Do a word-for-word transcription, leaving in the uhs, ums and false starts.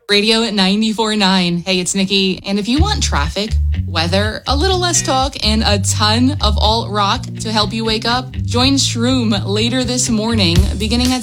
Radio ninety-four point nine. Hey, it's Nikki. And if you want traffic, weather, a little less talk, and a ton of alt rock to help you wake up, join Shroom later this morning, beginning at